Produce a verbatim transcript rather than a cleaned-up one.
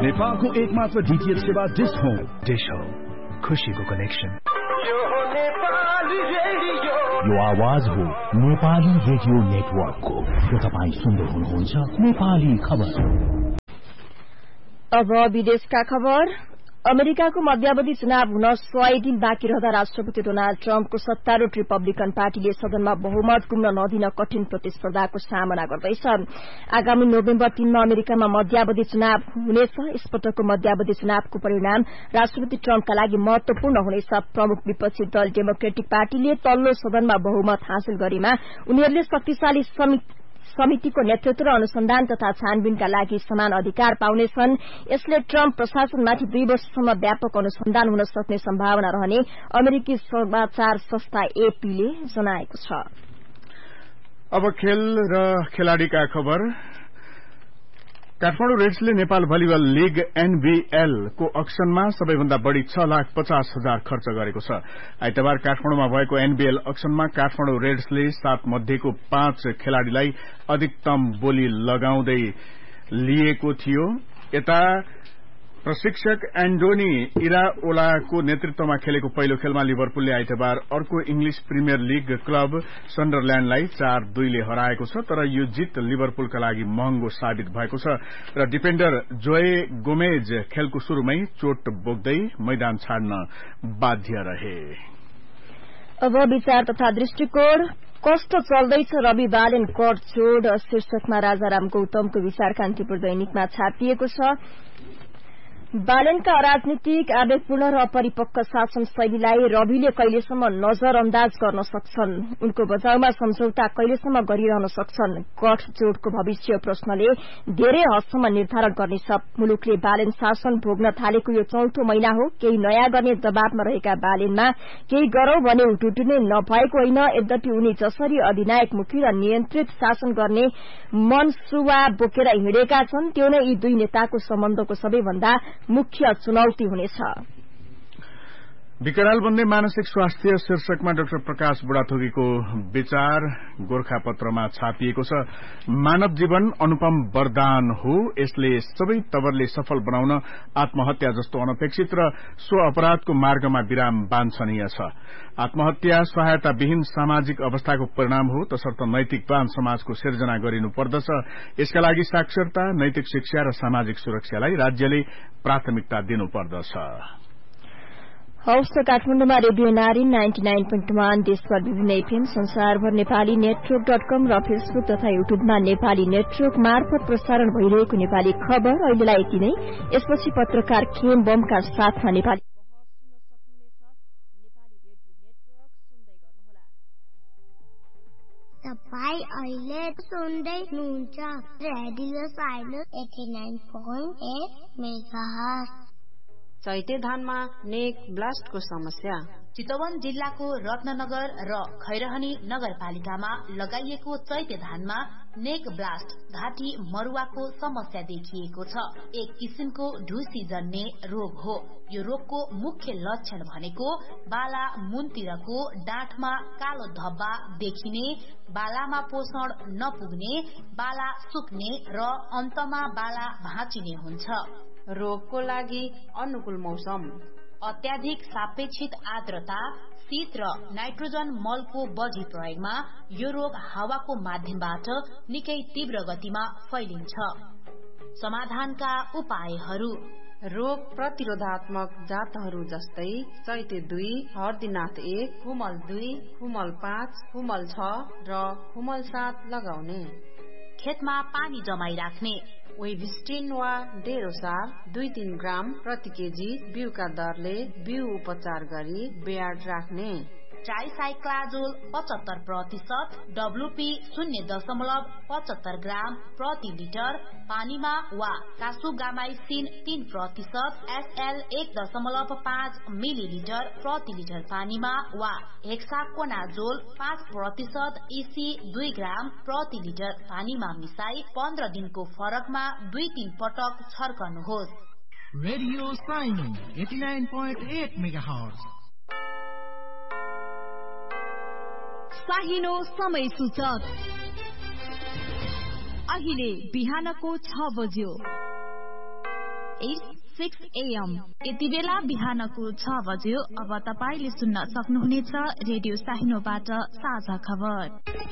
नेपालको एकमात्र डीटीएच सेवा डिश होम। डिश होम, खुशीको कनेक्सन। यो आवाज हो नेपाली रेडियो नेटवर्कको। यो तपाईँ सुन्दै हुनुहुन्छ नेपाली खबर। अब विदेशका खबर। अमेरिकाको मध्यावधि चुनाव हुन सय दिन बाँकी रहँदा राष्ट्रपति डोनाल्ड ट्रम्पको सत्तारूढ़ रिपब्लिकन पार्टीले सदनमा बहुमत गुम्न नदिन कठिन प्रतिस्पर्धाको सामना गर्दैछ। आगामी नोभेम्बर तीनमा अमेरिकामा मध्यावधि चुनाव हुनेछ। यसपटकको मध्यावधि चुनावको परिणाम राष्ट्रपति ट्रम्पका लागि महत्वपूर्ण हुनेछ। प्रमुख विपक्षी दल डेमोक्रेटिक पार्टीले तल्लो सदनमा बहुमत हासिल गरेमा उनीहरूले शक्तिशाली समितिको नेतृत्व र अनुसन्धान तथा छानबिनका लागि समान अधिकार पाउनेछन्। यसले ट्रम्प प्रशासनमाथि दुई वर्षसम्म व्यापक अनुसन्धान हुन सक्ने सम्भावना रहने अमेरिकी समाचार संस्था एपीले जनाएको छ। अब खेल र खेलाड़ीका खबर। Kathmandu रेड्सले Nepal volleyball league NBL को अक्सनमा सबैभन्दा बढ़ी छ लाख पचास हजार खर्च गरेको छ। आइतबार काठमाडौँमा भएको एनबीएल अक्सनमा काठमाडौँ रेड्सले सात मध्येको पाँच खेलाड़ीलाई अधिकतम बोली लगाउँदै लिएको थियो। यता प्रशिक्षक एन्डोनी इराओलाको नेतृत्वमा खेलेको पहिलो खेलमा लिभरपुलले आइतबार अर्को इंग्लिश प्रिमियर लीग क्लब सन्डरल्याण्डलाई चार दुईले हराएको छ। तर यो जित लिभरपुलका लागि महँगो साबित भएको छ र डिफेन्डर जोए गोमेज खेलको शुरूमै चोट बोक्दै मैदान छाड्न बाध्य रहे। अब विचार तथा दृष्टिकोण। कष्ट चल्दैछ रवि बालेन कट जोड शीर्षकमा राजाराम गौतमको विचार कान्तिपुर दैनिकमा छापिएको छ। बालेनका अराजनीतिक आवेगपूर्ण र अपरिपक्व शासन शैलीलाई रविले कहिलेसम्म नजरअन्दाज गर्न सक्छन्। उनको बचाउमा सम्झौता कहिलेसम्म गरिरहन सक्छन्। गठजोडको भविष्य प्रश्नले धेरै हदसम्म निर्धारण गर्नेछ। मुलुकले बालेन शासन भोग्न थालेको यो चौथो महिना हो। केही नयाँ गर्ने दबावमा रहेका बालेनमा केही गरौं भने उटुटुने नभएको होइन। यद्यपि उनी जसरी अधिनायक मुखी र नियन्त्रित शासन गर्ने मनसुवा बोकेर हिँडेका छन् त्यो नै यी दुई नेताको सम्बन्धको सबैभन्दा मुख्य चुनौती हुनेछ। विकराल बन्दै मानसिक स्वास्थ्य शीर्षकमा डाक्टर प्रकाश बुढाथोकीको विचार गोर्खापत्रमा छापिएको छ। मानव जीवन अनुपम वरदान हो। यसले सबै तवरले सफल बनाउन आत्महत्या जस्तो अनपेक्षित र स्व अपराधको मार्गमा विराम वाञ्छनीय छ। आत्महत्या सहायताविहीन सामाजिक अवस्थाको परिणाम हो। तसर्थ नैतिकवान समाजको सिर्जना गरिनुपर्दछ। यसका लागि साक्षरता, नैतिक शिक्षा र सामाजिक सुरक्षालाई राज्यले प्राथमिकता दिनुपर्दछ। हौस् त काठमाडौँमा रेडियो नारी नाइन्टी नाइन पोइन्ट वान, देशभर विभिन्न एफएम, संसारभर नेपाली नेटवर्क डट कम र फेसबुक तथा युट्युबमा नेपाली नेटवर्क मार्फत प्रसारण भइरहेको नेपाली खबर अहिलेलाई यति नै। यसपछि पत्रकार खेम बमका साथमा नेपाली तपाईं अहिले सुन्दै हुनुहुन्छ radio sinus eighty nine point at megahertz. चैते धानमा नेक ब्लास्टको समस्या। चितवन जिल्लाको रत्ननगर र खैरहनी नगरपालिकामा लगाइएको चैते धानमा नेक ब्लास्ट घाँटी मरुवाको समस्या देखिएको छ। एक किसिमको ढुसी जन्ने रोग हो। यो रोगको मुख्य लक्षण भनेको बाला मुनतिरको डाँठमा कालो धब्बा देखिने, बालामा पोषण नपुग्ने, बाला सुक्ने र अन्तमा बाला भाँचिने हुन्छ। रोगको लागि अनुकूल मौसम। अत्याधिक सापेक्षित आर्द्रता, शीत र नाइट्रोजन मलको बढी प्रयोगमा यो रोग हावाको माध्यमबाट निकै तीव्र गतिमा फैलिन्छ। समाधानका उपायहरू। रोग प्रतिरोधात्मक जातहरू जस्तै चैते दुई, हर्दीनाथ एक, खुमल दुई, खुमल पाँच, खुमल छ र खुमल सात लगाउने। खेतमा पानी जमाई राख्ने। वेभिस्टिन वा डेरोसार दुई तीन ग्राम प्रति केजी बिउका दरले बिउ उपचार गरी बेयाड राख्ने। ट्राइसाइक्लाजोल पचहत्तर प्रतिशत, डब्लुपी शून्य दशमलव पचहत्तर ग्राम प्रति लिटर पानीमा वा कासुगामाइसिन तीन प्रतिशत, एसएल एक दशमलव पाँच मिलिलिटर प्रति लिटर पानीमा वा हेक्साकोनाजोल पाँच प्रतिशत इसी दुई ग्राम प्रति लिटर पानीमा मिसाई पन्ध्र दिनको फरकमा दुई तीन पटक छर्कनुहोस्। Radio sinus eighty nine point at megahertz. साहिनो समय सूचक अहिले बिहानको छ बज्यो। At six a.m.. यति बेला बिहानको छ बज्यो। अब तपाईले सुन्न सक्नुहुनेछ रेडियो साहिनोबाट साझा खबर।